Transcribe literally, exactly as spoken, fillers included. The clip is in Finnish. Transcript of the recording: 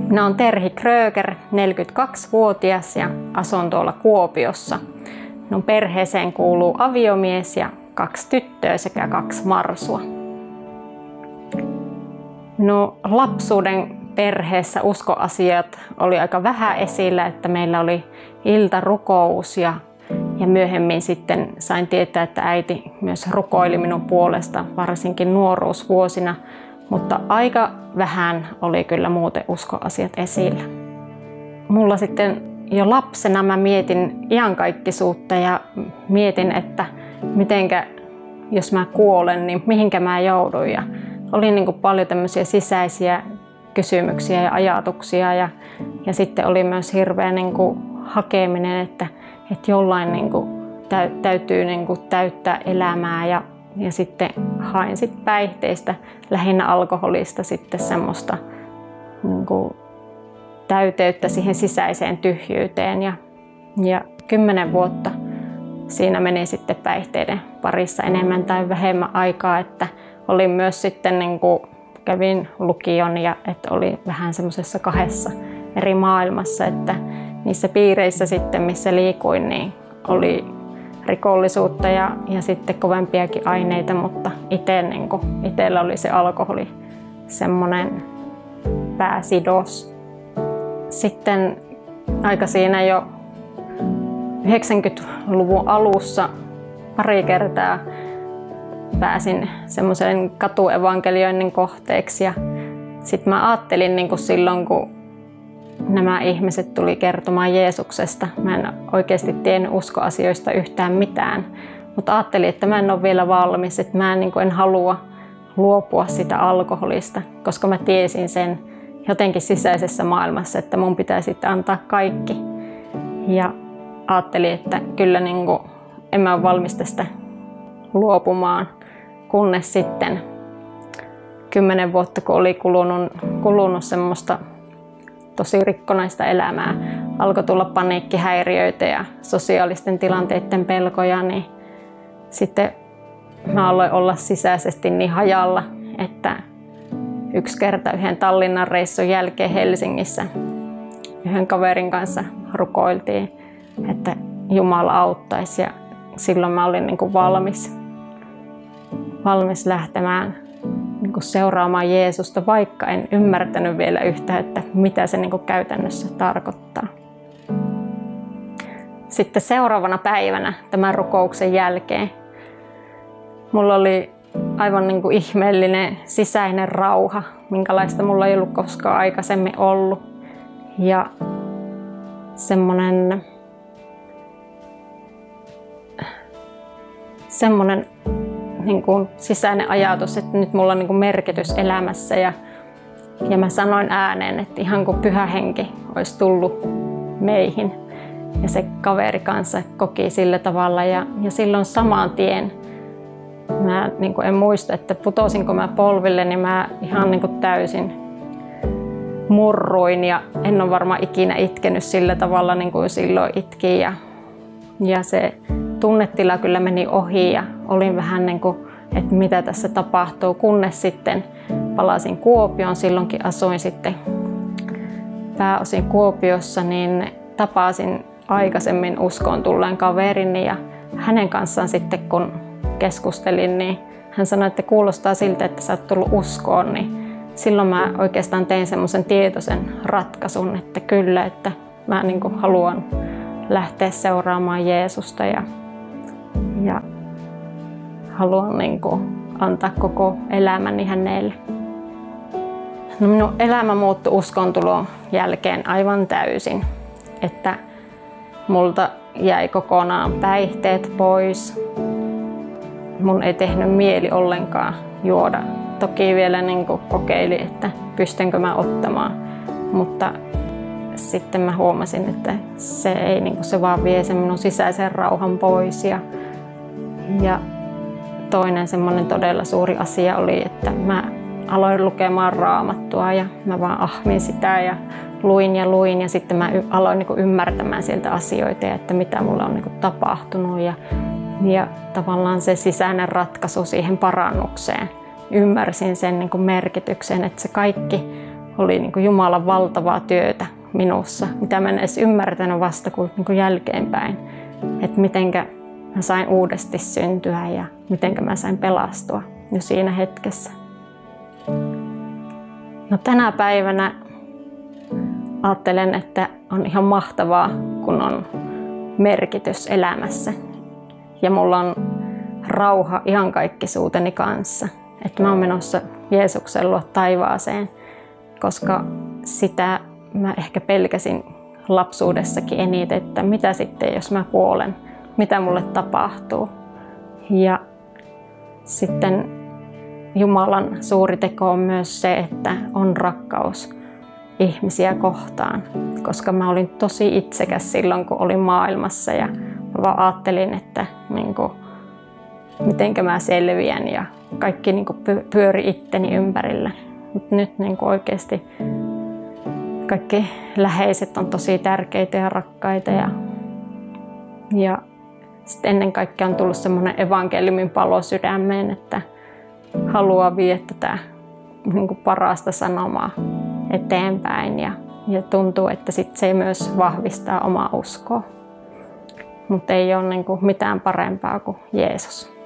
Minä olen Terhi Kröger, neljäkymmentäkaksivuotias ja asun tuolla Kuopiossa. Minun perheeseen kuuluu aviomies ja kaksi tyttöä sekä kaksi marsua. Minun lapsuuden perheessä uskoasiat oli aika vähän esillä, että meillä oli iltarukous ja, ja myöhemmin sitten sain tietää, että äiti myös rukoili minun puolesta, varsinkin nuoruusvuosina, mutta aika vähän oli kyllä muuten uskoasiat esillä. Mulla sitten jo lapsena mä mietin iankaikkisuutta ja mietin, että mitenkä, jos mä kuolen, niin mihinkä mä joudun. Ja oli niin kuin paljon tämmöisiä sisäisiä kysymyksiä ja ajatuksia ja, ja sitten oli myös hirveä niin kuin hakeminen, että, että jollain niin kuin täytyy niin kuin täyttää elämää ja, ja sitten hain sit päihteistä, lähinnä alkoholista sitten semmoista niin kuin täyteyttä siihen sisäiseen tyhjyyteen ja, ja kymmenen vuotta siinä meni sitten päihteiden parissa enemmän tai vähemmän aikaa, että olin myös sitten niin kuin kävin lukion ja että oli vähän semmoisessa kahdessa eri maailmassa, että niissä piireissä sitten missä liikuin niin oli rikollisuutta ja, ja sitten kovempiakin aineita, mutta itse niin kuin, itsellä oli se alkoholi semmoinen pääsidos. Sitten aika siinä jo yhdeksänkymmentäluvun alussa pari kertaa pääsin semmoisen katuevankelioinnin kohteeksi ja sitten mä ajattelin niin kuin silloin, kun nämä ihmiset tuli kertomaan Jeesuksesta. Mä en oikeasti tiennyt uskoasioista yhtään mitään, mutta ajattelin, että mä en ole vielä valmis, että mä en, niin kuin en halua luopua sitä alkoholista, koska mä tiesin sen jotenkin sisäisessä maailmassa, että mun pitää sitten antaa kaikki. Ja ajattelin, että kyllä niin kuin, en mä ole valmis tästä luopumaan, kunnes sitten kymmenen vuotta, kun oli kulunut, kulunut semmoista tosi rikkonaista elämää, alkoi tulla paniikkihäiriöitä ja sosiaalisten tilanteiden pelkoja, niin sitten mä aloin olla sisäisesti niin hajalla, että yksi kerta yhden Tallinnan reissun jälkeen Helsingissä yhden kaverin kanssa rukoiltiin, että Jumala auttaisi ja silloin mä olin niin kuin valmis, valmis lähtemään niin kuin seuraamaan Jeesusta, vaikka en ymmärtänyt vielä yhtään, että mitä se niin kuin käytännössä tarkoittaa. Sitten seuraavana päivänä tämän rukouksen jälkeen mulla oli aivan niin kuin ihmeellinen sisäinen rauha, minkälaista mulla ei ollut koskaan aikaisemmin ollut. Ja semmoinen, semmoinen niin kuin sisäinen ajatus, että nyt mulla on niin kuin merkitys elämässä. Ja, ja mä sanoin ääneen, että ihan kuin Pyhä Henki olisi tullut meihin. Ja se kaveri kanssa koki sillä tavalla. Ja, ja silloin saman tien, mä niin kuin en muista, että putosinko mä polville, niin mä ihan niin kuin täysin murruin. Ja en ole varmaan ikinä itkenyt sillä tavalla, niin kuin silloin itkin. Ja, ja se tunnetila kyllä meni ohi ja olin vähän niin kuin, että mitä tässä tapahtuu, kunnes sitten palasin Kuopioon. Silloinkin asuin sitten pääosin Kuopiossa, niin tapasin aikaisemmin uskoon tulleen kaverini ja hänen kanssaan sitten kun keskustelin, niin hän sanoi, että kuulostaa siltä, että sä oot tullut uskoon, niin silloin mä oikeastaan tein semmoisen tietoisen ratkaisun, että kyllä, että mä niin kuin haluan lähteä seuraamaan Jeesusta ja, ja haluan niin kuin antaa koko elämäni hänelle. No, minun elämä muuttui uskontulon jälkeen aivan täysin, että multa jäi kokonaan päihteet pois. Mun ei tehnyt mieli ollenkaan juoda. Toki vielä niin kuin kokeilin, että pystynkö mä ottamaan, mutta sitten mä huomasin, että se, ei, niin kuin se vaan vie sen minun sisäisen rauhan pois. Ja, ja toinen semmoinen todella suuri asia oli, että mä aloin lukemaan Raamattua ja mä vaan ahmin sitä ja luin ja luin ja sitten mä aloin niin kuin ymmärtämään sieltä asioita ja että mitä mulle on niin kuin tapahtunut ja, ja tavallaan se sisäinen ratkaisu siihen parannukseen. Ymmärsin sen niin kuin merkityksen, että se kaikki oli niin kuin Jumalan valtavaa työtä minussa, mitä mä en edes ymmärtänyt vasta kuin, niin kuin jälkeenpäin. Että mitenkä mä sain uudesti syntyä ja mitenkä mä sain pelastua jo siinä hetkessä. No tänä päivänä ajattelen, että on ihan mahtavaa, kun on merkitys elämässä. Ja mulla on rauha ihan kaikkisuuteni kanssa. Että mä oon menossa Jeesuksen luo taivaaseen, koska sitä mä ehkä pelkäsin lapsuudessakin eniten, että mitä sitten jos mä kuolen, mitä mulle tapahtuu. Ja sitten Jumalan suuri teko on myös se, että on rakkaus ihmisiä kohtaan, koska mä olin tosi itsekäs silloin, kun olin maailmassa ja mä vaan ajattelin, että niin kuin, mitenkä mä selviän ja kaikki niin kuin pyöri itteni ympärillä. Mut nyt niin kuin oikeasti kaikki läheiset on tosi tärkeitä ja rakkaita ja, ja sitten ennen kaikkea on tullut semmoinen evankeliumin palo sydämeen, että haluaa viedä tätä niin kuin parasta sanomaa eteenpäin ja, ja tuntuu, että sit se myös vahvistaa omaa uskoa. Mutta ei ole niin kuin mitään parempaa kuin Jeesus.